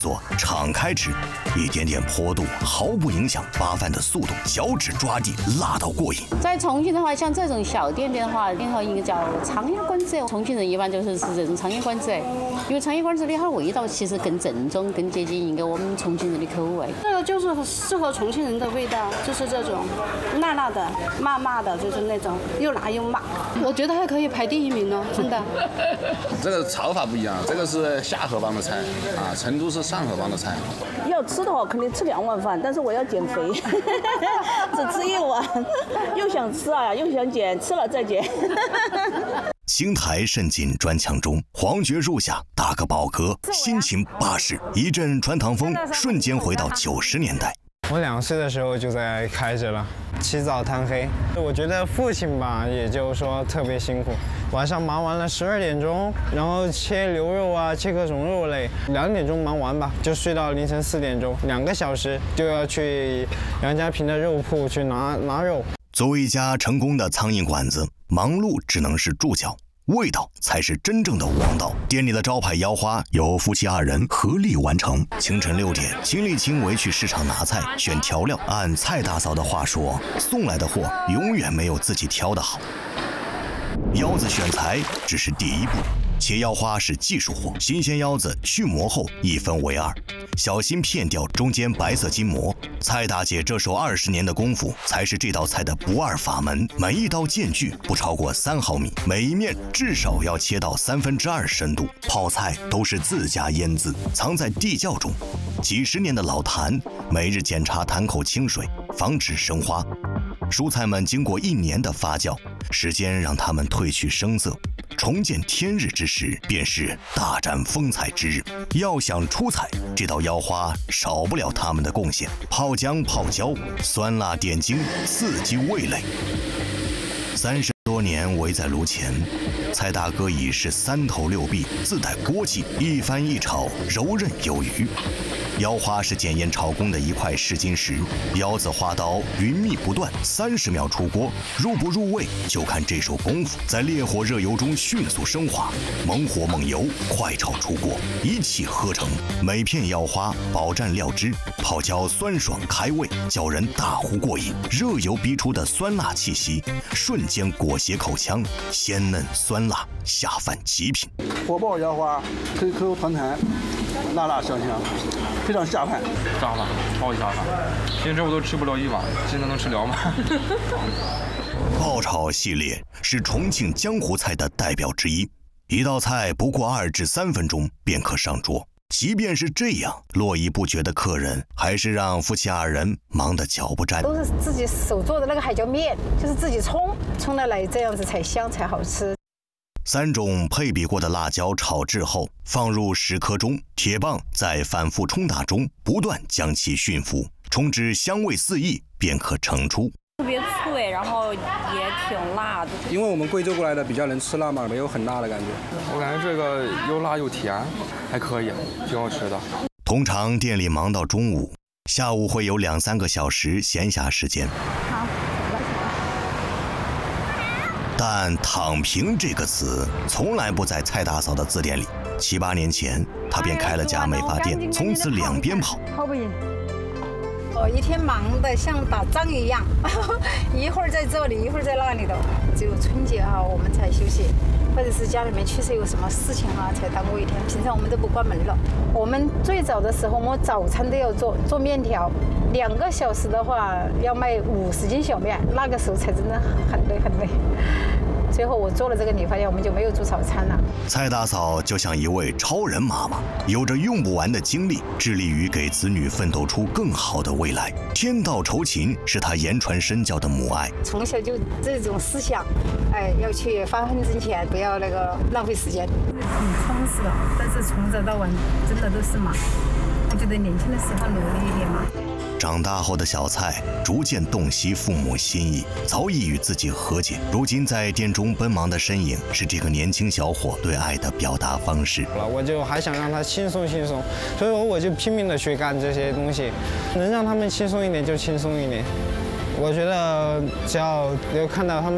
做敞开吃，一点点坡度毫不影响扒饭的速度，脚趾抓地，辣到过瘾。 在重庆的话，像这种小店的话，另外一个叫长鸭馆子，重庆人一般就是吃这种长鸭馆子，因为长鸭馆子的它味道其实更正宗，更接近一个我们重庆人的口味。 这个就是适合重庆人的味道，就是这种辣辣的、麻麻的，就是那种又辣又麻。我觉得还可以排第1名哦，真的。 这个炒法不一样，这个是下河帮的菜啊，成都是上河帮的菜。 要吃的话，肯定吃2碗饭，但是我要减肥，只吃1碗，又想吃啊，又想减，吃了再减。 邢台渗进砖墙中，黄桷树下打个饱嗝，心情巴适，一阵穿堂风，瞬间回到90年代。 我2岁的时候就在开着了，起早贪黑。我觉得父亲吧，也就是说特别辛苦，晚上忙完了12点钟，然后切牛肉啊，切各种肉类，2点钟忙完吧，就睡到凌晨4点钟，2个小时就要去杨家坪的肉铺去拿肉。 作为一家成功的苍蝇馆子，忙碌只能是助教，味道才是真正的王道。店里的招牌腰花由夫妻2人合力完成。清晨6点，亲力亲为去市场拿菜、选调料。按蔡大嫂的话说，送来的货永远没有自己挑的好。腰子选材只是第一步，切腰花是技术活，新鲜腰子去膜后一分为2，小心片掉中间白色筋膜。蔡大姐这手20年的功夫，才是这道菜的不二法门。每一刀间距不超过3毫米，每一面至少要切到2/3深度。泡菜都是自家腌渍，藏在地窖中。几10年的老坛，每日检查坛口清水，防止生花。蔬菜们经过1年的发酵，时间让它们褪去生涩，重见天日之时，便是大展风采之日。要想出彩，这道腰花少不了他们的贡献。泡姜泡椒，酸辣点睛，刺激味蕾。30多年围在炉前，蔡大哥已是3头6臂，自带锅气，一翻一炒，柔韧有余。腰花是检验炒工的一块试金石，腰子花刀匀密不断，30秒出锅，入不入味就看这手功夫。在烈火热油中迅速升华，猛火猛油，快炒出锅，一气呵成。每片腰花饱蘸料汁，泡椒酸爽开胃，叫人大呼过瘾。热油逼出的酸辣气息，瞬间裹挟口腔，鲜嫩酸辣，下饭极品。 火爆腰花，Q团团，辣辣香香，非常下饭。 下饭，超级下饭。平时我都吃不了1碗，现在能吃2碗。 爆炒系列是重庆江湖菜的代表之一，一道菜不过2至3分钟便可上桌。即便是这样，络绎不绝的客人还是让夫妻2人忙得脚不沾。 都是自己手做的那个海椒面，就是自己冲的来，这样子才香才好吃。 3种配比过的辣椒炒制后，放入10颗中，铁棒在反复冲打中不断将其驯服，冲至香味四溢，便可盛出。 特别脆，然后也挺辣的。 因为我们贵州过来的比较能吃辣嘛，没有很辣的感觉。 我感觉这个又辣又甜，还可以，挺好吃的。 通常店里忙到中午，下午会有2、3个小时闲暇时间。 好， 但躺平这个词从来不在蔡大嫂的字典里。7、8年前，她便开了家美发店，从此2边跑。 好不赢。我一天忙得像打仗一样，一会儿在这里，一会儿在那里的。只有春节啊，我们才休息，或者是家里面确实有什么事情啊，才耽误一天。平常我们都不关门了。我们最早的时候，我们早餐都要做面条，2个小时的话要卖50斤小面，那个时候才真的很累很累。最后我做了这个理发店，我们就没有做早餐了。 蔡大嫂就像一位超人妈妈，有着用不完的精力，致力于给子女奋斗出更好的未来。天道酬勤是她言传身教的母爱。 从小就这种思想，要去发奋挣钱，不要那个浪费时间。 挺充实的，但是从早到晚真的都是忙。我觉得年轻的时候努力一点嘛。 长大后的小蔡逐渐洞悉父母心意，早已与自己和解。如今在店中奔忙的身影，是这个年轻小伙对爱的表达方式。 我就还想让他轻松轻松，所以我就拼命的去干这些东西，能让他们轻松一点就轻松一点。我觉得只要有看到他们